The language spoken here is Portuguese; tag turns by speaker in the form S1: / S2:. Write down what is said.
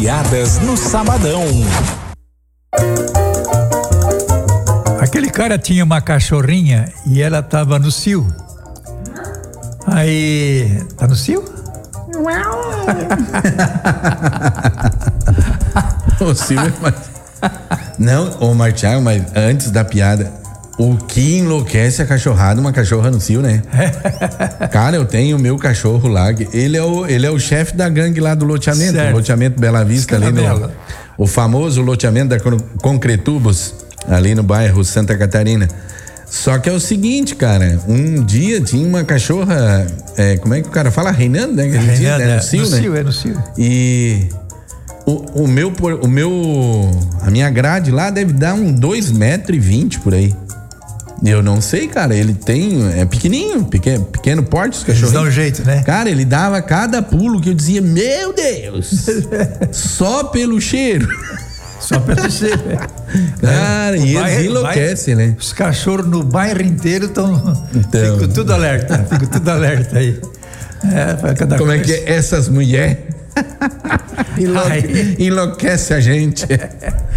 S1: Piadas no Sabadão.
S2: Aquele cara tinha uma cachorrinha e ela tava no cio. Aí, tá no cio?
S3: O Silvio, não, ô Martial, mas antes da piada, o que enlouquece a cachorrada, uma cachorra no cio, né? Cara, eu tenho o meu cachorro lá, ele é o chefe da gangue lá do loteamento,
S2: certo.
S3: O loteamento Bela Vista, ali no, o famoso loteamento da Concretubos, ali no bairro Santa Catarina. Só que é o seguinte, cara, um dia tinha uma cachorra, como é que o cara fala? Reinando, né?
S2: Reinando,
S3: no cio, né?
S2: É no cio.
S3: E a minha grade lá deve dar um 2,20 metros por aí. Eu não sei, cara, ele é pequenininho, pequeno porte, os cachorros.
S2: Dá um jeito, né?
S3: Cara, ele dava cada pulo que eu dizia, meu Deus, só pelo cheiro.
S2: Só pelo cheiro.
S3: Cara, e eles enlouquecem, né?
S2: Os cachorros no bairro inteiro ficam tudo alerta, aí.
S3: Como é que é? Essas mulheres enlouquece a gente.